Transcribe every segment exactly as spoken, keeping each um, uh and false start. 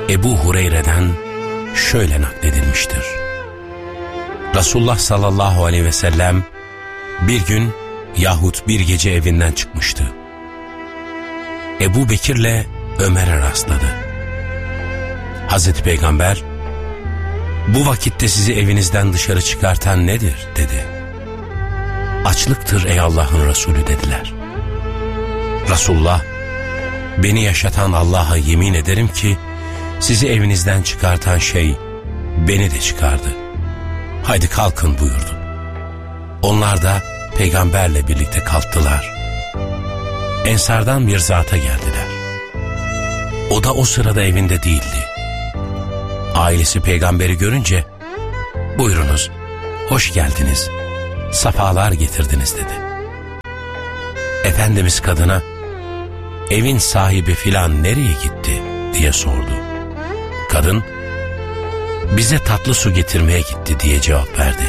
Ebu Hureyre'den şöyle nakledilmiştir. Resulullah sallallahu aleyhi ve sellem bir gün yahut bir gece evinden çıkmıştı. Ebu Bekir'le Ömer'e rastladı. Hazreti Peygamber, "Bu vakitte sizi evinizden dışarı çıkartan nedir?" dedi. "Açlıktır ey Allah'ın Resulü" dediler. Resulullah, "Beni yaşatan Allah'a yemin ederim ki sizi evinizden çıkartan şey beni de çıkardı. Haydi kalkın" buyurdu. Onlar da peygamberle birlikte kalktılar. Ensardan bir zata geldiler. O da o sırada evinde değildi. Ailesi peygamberi görünce, "Buyurunuz, hoş geldiniz, safalar getirdiniz" dedi. Efendimiz kadına, "Evin sahibi filan nereye gitti?" diye sordu. Kadın, "Bize tatlı su getirmeye gitti" diye cevap verdi.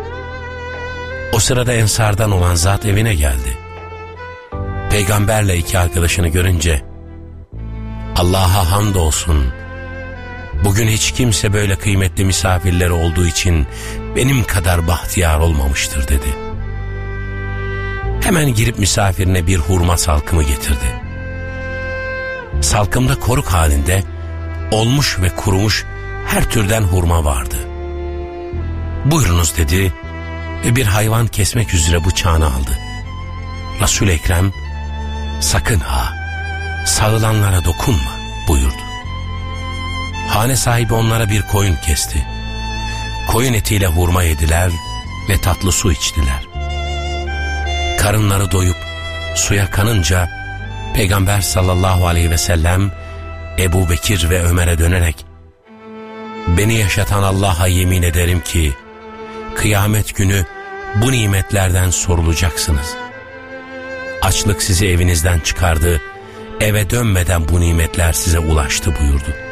O sırada ensardan olan zat evine geldi. Peygamberle iki arkadaşını görünce, "Allah'a hamdolsun, bugün hiç kimse böyle kıymetli misafirleri olduğu için benim kadar bahtiyar olmamıştır" dedi. Hemen girip misafirine bir hurma salkımı getirdi. Salkımda koruk halinde olmuş ve kurumuş her türden hurma vardı. "Buyurunuz" dedi ve bir hayvan kesmek üzere bıçağını aldı. Resul-i Ekrem, "Sakın ha, sağılanlara dokunma" buyurdu. Hane sahibi onlara bir koyun kesti. Koyun etiyle hurma yediler ve tatlı su içtiler. Karınları doyup suya kanınca Peygamber sallallahu aleyhi ve sellem Ebu Bekir ve Ömer'e dönerek, "Beni yaşatan Allah'a yemin ederim ki kıyamet günü bu nimetlerden sorulacaksınız. Açlık sizi evinizden çıkardı, eve dönmeden bu nimetler size ulaştı" buyurdu.